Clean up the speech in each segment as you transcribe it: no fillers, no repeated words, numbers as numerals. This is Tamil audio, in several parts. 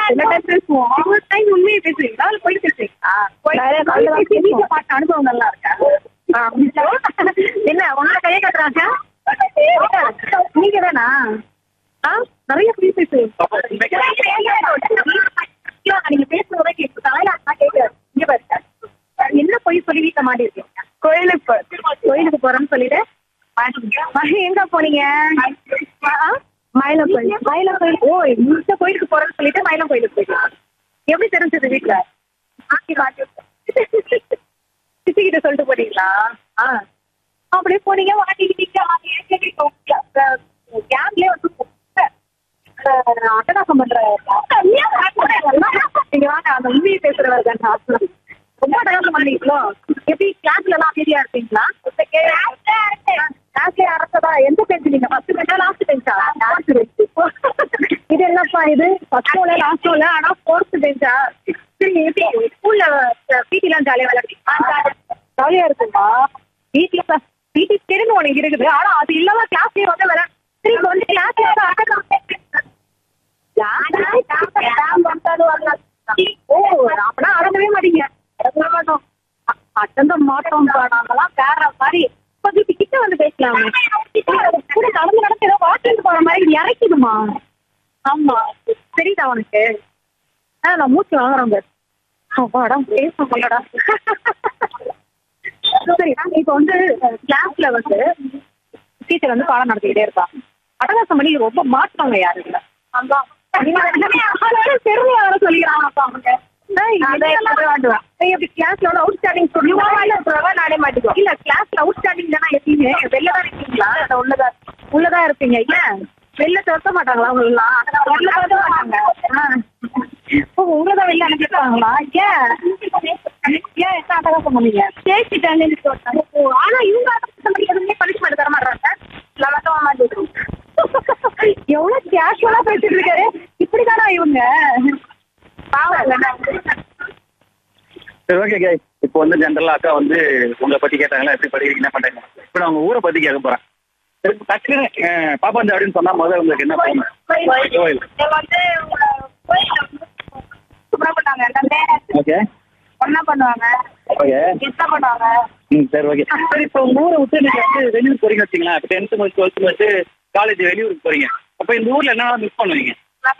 சில டைம் பேசுவோம். ஒரு டைம் உண்மையை பேசுவீங்களா இல்ல போய் பேசுவீங்களா? வீட்டுல பார்த்த அனுபவங்கள்லாம் இருக்கா? என்ன உங்களை கையை கட்டுறாங்க? நீங்க தானா? நிறைய போய் பேசுவீங்க. நீங்க பேசுறதே கேட்கு தலையில கேட்காது. இங்க பாருங்க, என்ன போய் சொல்லி வீட்டுல மாட்டி இருக்கீங்க? கோயிலுக்கு போறேன்னு சொல்லிட்டு எங்க போனீங்க? மயிலம் கோயில். ஓ, இந்த கோயிலுக்கு போறேன்னு சொல்லிட்டு மயிலம் கோயிலுக்கு போயிட்டு எப்படி தெரிஞ்சது? வீட்டுல சித்தி கிட்ட சொல்லிட்டு போனீங்களா? அப்படியே போனீங்க, வாங்கிக்கிட்டீங்க. கேம்லயே வந்து அட்டகாசம் பண்ற நீங்க வாங்க, அந்த உண்மையை பேசுறவர் தான். ரொம்ப அட்டகாசம் பண்ணீங்களோ? எப்படி கிளாஸ்ல எல்லாம் அமைதியா இருப்பீங்களா? கிளாஸ்ல அரசதா எந்த பெஞ்சு? நீங்க ஃபர்ஸ்ட் பெஞ்சா லாஸ்ட் பெஞ்சா? Last bench. இது என்னப்பா இது? ஃபர்ஸ்ட் ரோல லாஸ்ட் ரோல, ஆனா ஃபோர்த் பெஞ்சா? சரி, எப்படி ஸ்கூல்ல பிடி எல்லாம் ஜாலியா விளையாடுறீங்களா? ஜாலியா இருக்குங்களா? வீட்டுல தெரிஞ்சு உனக்கு இருக்குது, ஆனா அது இல்லாம கிளாஸ்லயே வந்து விளையாடு. சரி, வந்து கிளாஸ்ல அப்பனா அடங்கவே மாட்டீங்க. அட்டந்த மாட்டோம் நாங்கெல்லாம் வேற மாதிரி. கிட்ட வந்து பேசலாமே கூட நடந்து நடந்து ஏதோ வாக்கிங் போற மாதிரி இறக்கிடுமா? ஆமா, தெரியுதா உனக்கு? நான் மூச்சு வாங்குறேன். பேச சொல்லடா. சரி, இப்ப வந்து கிளாஸ்ல வந்து டீச்சர் வந்து பாடம் நடத்திக்கிட்டே இருக்கா. அட்டகாசம் பண்ணி ரொம்ப மாற்றவங்க யாரு இல்ல. பெருமையாக சொல்லிக்கிறாங்கப்பா அவங்க. இல்ல கிளாஸ்ல அவுட் ஸ்டாண்டிங் தானே எப்பயுமே? வெளிலதான் இருக்கீங்களா? உள்ளதான் இருப்பீங்க. ஏன் வெளில திறக்க மாட்டாங்களா உங்களெல்லாம்? உங்களதான் வெளில அனுப்பிட்டாங்களா? ஏன் என்ன அட்டகாசம் பண்ணீங்க? பேசிட்டாங்க. ஆனா இவங்க அட்டகாசம் பண்ணி எதுவுமே பனிஷ்மெண்ட் தர மாட்டாங்க. எவ்வளவு கேஷுவலா பேசிட்டு இருக்காரு. இப்படிதானா இவங்க? சரி, ஓகே கே. இப்போ வந்து ஜென்ரலா அக்கா வந்து உங்களை பத்தி கேட்டாங்களா, எப்படி படிக்கிறீங்க, என்ன பண்றீங்க? இப்போ நான் உங்க ஊரை பத்தி கேட்க போறேன். டக்குன்னு பாப்பாஞ்சு அப்படின்னு சொன்னா முதல்ல உங்களுக்கு என்ன பண்ணுங்க? கோயில். ஓகே, ஒன்னா பண்ணுவாங்க. சரி, ஓகே. சரி, இப்போ உங்க ஊரை விட்டு நீங்க வந்து வெளியூர் போறீங்க வச்சுங்களேன். இப்போ 10th முடிச்சு 12th முடிச்சு காலேஜ் வெளியூருக்கு போறீங்க. அப்போ இந்த ஊர்ல என்ன மிஸ் பண்ணுவீங்க?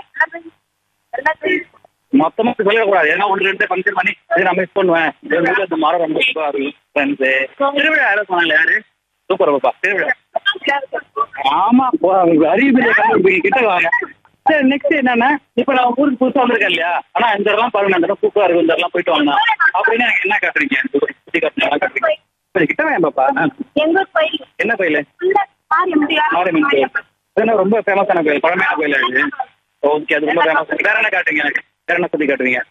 மொத்தமா சொல்லிடக்கூடாது. ஏன்னா 1-2 ஃபங்க்ஷன் பண்ணி நான் மிஸ் பண்ணுவேன். இந்த மரம் ரொம்ப சூப்பரா இருக்கும். ஃப்ரெண்ட்ஸு திருவிழா யாரும் சொன்னாங்க. யாரு சூப்பர் பாப்பா திருவிழா? ஆமா, அறிவியல் கண்டுபிடிங்க. கிட்ட வாங்க. சரி, நெக்ஸ்ட் என்னன்னா, இப்போ நான் ஊருக்கு புதுசா வந்திருக்கேன் இல்லையா? ஆனா இந்த இடம்லாம் பாருங்க, அந்த இடம் சூப்பரா இருக்கும், இந்த இடம்லாம் போயிட்டு வாங்க அப்படின்னு எனக்கு என்ன காட்டுறீங்க? சுத்தி காட்டுறீங்க. சரி, கிட்ட வாங்க பாப்பா. என்ன கோயில்? மாரியம்மன் கோயில். அது ரொம்ப ஃபேமஸான கோயில், பழமையான கோயில் அது. ஓகே, அது ரொம்ப ஃபேமஸ். வேற என்ன காட்டுறீங்க எனக்கு? வேற என்ன சுத்தி காட்டுவீங்க?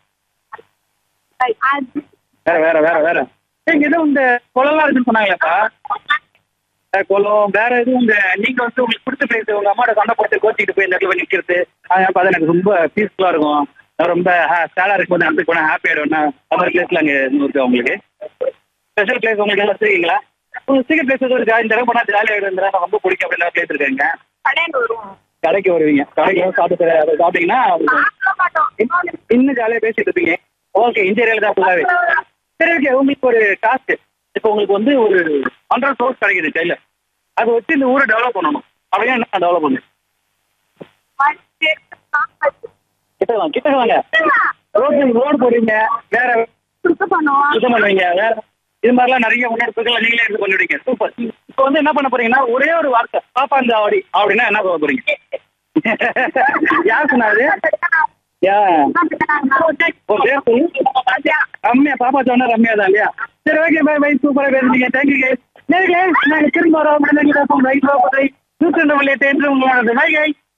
வேற வேற வேற வேற இங்க எதுவும் இந்த குளம்லாம் இருக்குன்னு சொன்னாங்களேப்பா? குளம் வேற எதுவும் இந்த நீங்க வந்து உங்களுக்கு பிடிச்ச பிளேஸ், உங்க அம்மாவோட சண்டை போட்டு கோச்சிக்கிட்டு போய் இந்த இடத்துல போய் நிற்கிறது, அது எனக்கு ரொம்ப பீஸ்ஃபுல்லா இருக்கும். ரொம்ப சேலா இருக்கும்போது இடத்துக்கு போனா ஹாப்பி ஆயிடுவேன்னா அந்த மாதிரி பிளேஸ்ல அங்கே இருக்கு. உங்களுக்கு ஸ்பெஷல் பிளேஸ் உங்களுக்கு எல்லாம் வச்சிருக்கீங்களா? உங்களுக்கு சீக்கிரம் பிளேஸ் எதுவும் இருக்கா? இந்த இடம் போனா ஜாலியாக ஆயிடும், ரொம்ப பிடிக்கும் அப்படின்ற பிளேஸ் இருக்காங்க. கடைக்கு வருவீங்க, கடைக்கு சாப்பிட்டு அதை சாப்பிட்டீங்கன்னா இன்னும் ஜாலியாக பேசிட்டு இருப்பீங்க. ஓகே, இந்த ஏரியால தான் ஃபுல்லாவே. சரி, ஓகே. உங்களுக்கு ஒரு டாஸ்க். இப்போ உங்களுக்கு வந்து ஒரு 100 crores கிடைக்குது கையில. அதை வச்சு இந்த ஊரை டெவலப் பண்ணணும். அப்படியே என்ன டெவலப் பண்ணு? கிட்ட வாங்க. ரோடு போடுவீங்க, வேற சுத்தம் பண்ணுவீங்க, வேற இது மாதிரிலாம் நிறைய முன்னெடுப்புகள் நீங்களே எடுத்து பண்ணிடுவீங்க. சூப்பர். இப்போ வந்து என்ன பண்ண போறீங்கன்னா, ஒரே ஒரு வார்த்தை பாப்பாஞ்சாவடி அப்படின்னா என்ன பண்ண போறீங்க? யார் சொன்னாரு? ரம்யா. பாப்பா சொன்னா ரம்யா தான் இல்லையா? சரி, ஓகே, பை பை. சூப்பரா பேசுறீங்க. Thank you guys. நாங்க திரும்ப வரோம்.